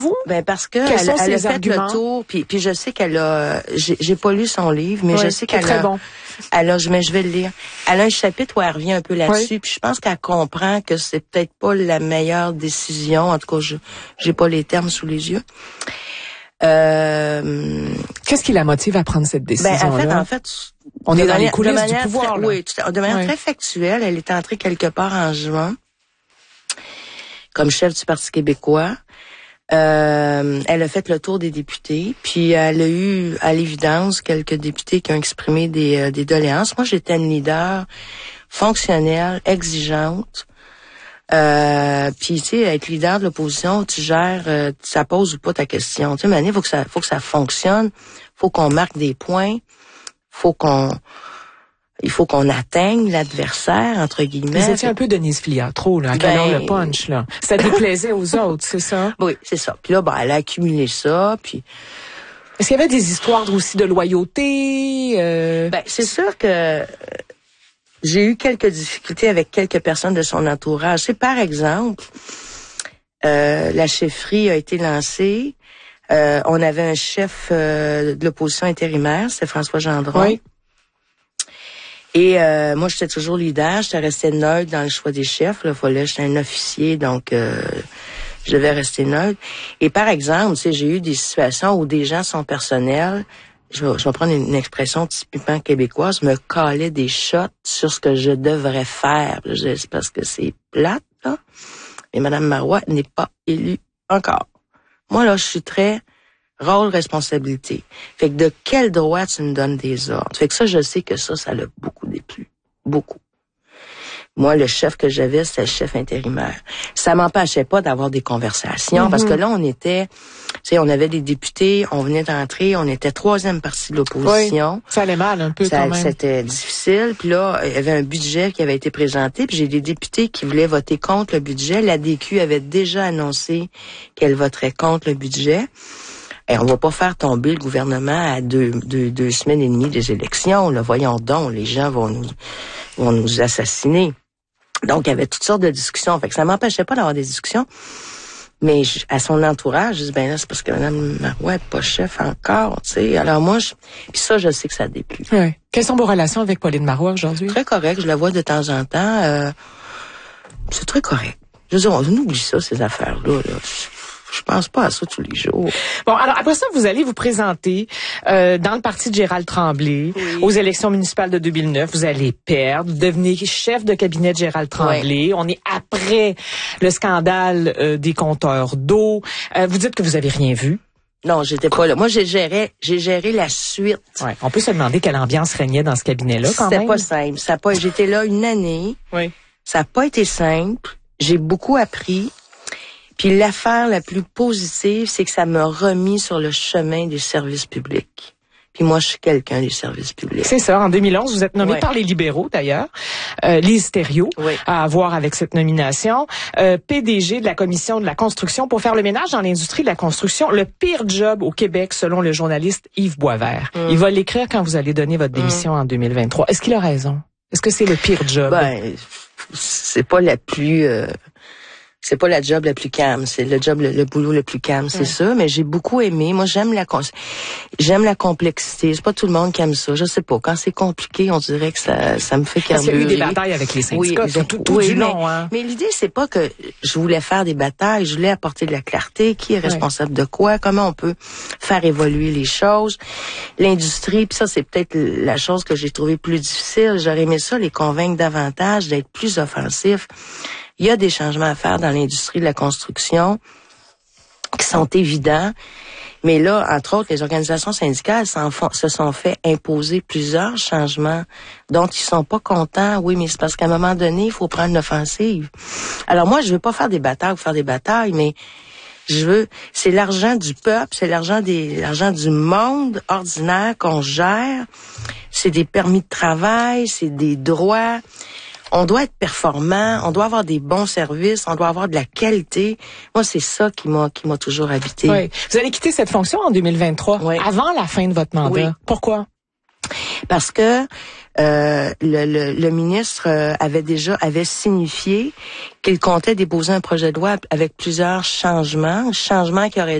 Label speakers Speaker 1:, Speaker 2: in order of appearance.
Speaker 1: vous?
Speaker 2: Ben parce que
Speaker 1: Quels sont
Speaker 2: elle a
Speaker 1: ses
Speaker 2: fait
Speaker 1: arguments?
Speaker 2: le tour, puis je sais qu'elle a, j'ai pas lu son livre, mais
Speaker 1: Oui,
Speaker 2: je sais qu'elle
Speaker 1: très
Speaker 2: a,
Speaker 1: bon.
Speaker 2: mais je vais le lire. Elle a un chapitre où elle revient un peu là-dessus, puis je pense qu'elle comprend que c'est peut-être pas la meilleure décision. En tout cas, j'ai pas les termes sous les yeux.
Speaker 1: Qu'est-ce qui la motive à prendre cette décision-là?
Speaker 2: En fait,
Speaker 1: on est dans les coulisses du pouvoir.
Speaker 2: Là. Oui, de manière très factuelle, elle est entrée quelque part en juin comme chef du Parti québécois. Elle a fait le tour des députés, puis elle a eu à l'évidence quelques députés qui ont exprimé des doléances. Moi, j'étais une leader fonctionnelle, exigeante. Puis tu sais, être leader de l'opposition, tu gères, ça pose ou pas ta question. Tu sais, Mané, faut que ça fonctionne, faut qu'on marque des points, il faut qu'on atteigne l'adversaire, entre guillemets.
Speaker 1: Vous étiez un peu Denise Filiat, trop, là, à canon le punch, là. Ça déplaisait aux autres, c'est ça?
Speaker 2: Oui, c'est ça. Puis là, elle a accumulé ça, puis...
Speaker 1: Est-ce qu'il y avait des histoires aussi de loyauté?
Speaker 2: C'est sûr que j'ai eu quelques difficultés avec quelques personnes de son entourage. C'est par exemple, la chefferie a été lancée. On avait un chef de l'opposition intérimaire, c'était François Gendron.
Speaker 1: Oui.
Speaker 2: Et moi, j'étais toujours leader, j'étais restée neutre dans le choix des chefs. Là, j'étais un officier, donc je devais rester neutre. Et par exemple, tu sais, j'ai eu des situations où des gens sont personnels. Je vais prendre une expression typiquement québécoise, me calaient des shots sur ce que je devrais faire. C'est parce que c'est plate, là. Mais Mme Marois n'est pas élue encore. Moi, là, je suis très rôle, responsabilité. Fait que de quel droit tu me donnes des ordres? Fait que ça, je sais que ça l'a beaucoup déplu. Beaucoup. Moi, le chef que j'avais, c'était le chef intérimaire. Ça m'empêchait pas d'avoir des conversations, parce que là, on était, tu sais, on avait des députés, on venait d'entrer, on était troisième parti de l'opposition.
Speaker 1: Oui, ça allait mal un peu quand même.
Speaker 2: C'était difficile. Puis là, il y avait un budget qui avait été présenté, puis j'ai des députés qui voulaient voter contre le budget. La DQ avait déjà annoncé qu'elle voterait contre le budget. Et on va pas faire tomber le gouvernement à deux semaines et demie des élections. Là, voyons donc, les gens vont nous assassiner. Donc, il y avait toutes sortes de discussions. Fait que ça m'empêchait pas d'avoir des discussions. Mais à son entourage, je dis, ben là, c'est parce que Mme Marois est pas chef encore, tu sais. Alors moi, puis ça, je sais que ça déplut.
Speaker 1: Oui. Quelles sont vos relations avec Pauline Marois aujourd'hui?
Speaker 2: Très correct. Je la vois de temps en temps. C'est très correct. Je veux dire, on oublie ça, ces affaires-là, là. Je pense pas à ça tous les jours.
Speaker 1: Bon, alors après ça, vous allez vous présenter dans le parti de Gérald Tremblay aux élections municipales de 2009. Vous allez perdre, devenir chef de cabinet de Gérald Tremblay. Oui. On est après le scandale des compteurs d'eau. Vous dites que vous avez rien vu.
Speaker 2: Non, j'étais pas là. Moi, j'ai géré la suite.
Speaker 1: Ouais. On peut se demander quelle ambiance régnait dans ce cabinet-là, quand même.
Speaker 2: C'était pas simple. J'étais là une année.
Speaker 1: Oui.
Speaker 2: Ça n'a pas été simple. J'ai beaucoup appris. Puis l'affaire la plus positive, c'est que ça m'a remis sur le chemin des services publics. Puis moi, je suis quelqu'un des services publics.
Speaker 1: C'est ça. En 2011, vous êtes nommé par les libéraux, d'ailleurs. Lise Thériault, à avoir avec cette nomination. PDG de la Commission de la construction pour faire le ménage dans l'industrie de la construction. Le pire job au Québec, selon le journaliste Yves Boisvert. Il va l'écrire quand vous allez donner votre démission en 2023. Est-ce qu'il a raison? Est-ce que c'est le pire job?
Speaker 2: Ben, c'est pas la plus... C'est pas la job la plus calme, c'est le boulot le plus calme, c'est ça, mais j'ai beaucoup aimé. Moi, j'aime la complexité. C'est pas tout le monde qui aime ça. Je sais pas. Quand c'est compliqué, on dirait que ça me fait carburer.
Speaker 1: Parce qu'il y a eu des batailles avec les syndicats tout du long, hein.
Speaker 2: Mais l'idée, c'est pas que je voulais faire des batailles, je voulais apporter de la clarté. Qui est responsable de quoi? Comment on peut faire évoluer les choses? L'industrie, puis ça, c'est peut-être la chose que j'ai trouvée plus difficile. J'aurais aimé ça, les convaincre davantage, d'être plus offensifs. Il y a des changements à faire dans l'industrie de la construction qui sont évidents. Mais là, entre autres, les organisations syndicales se sont fait imposer plusieurs changements dont ils sont pas contents. Oui, mais c'est parce qu'à un moment donné, il faut prendre l'offensive. Alors moi, je veux pas faire des batailles, mais c'est l'argent du peuple, c'est l'argent du monde ordinaire qu'on gère. C'est des permis de travail, c'est des droits. On doit être performant, on doit avoir des bons services, on doit avoir de la qualité. Moi, c'est ça qui m'a toujours habité.
Speaker 1: Oui. Vous allez quitter cette fonction en 2023, avant la fin de votre mandat.
Speaker 2: Oui.
Speaker 1: Pourquoi?
Speaker 2: Parce que le ministre avait signifié qu'il comptait déposer un projet de loi avec plusieurs changements qui auraient